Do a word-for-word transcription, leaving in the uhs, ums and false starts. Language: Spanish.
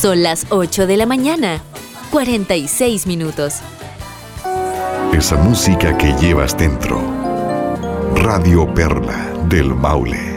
Son las ocho de la mañana, cuarenta y seis minutos. Esa música que llevas dentro. Radio Perla del Maule.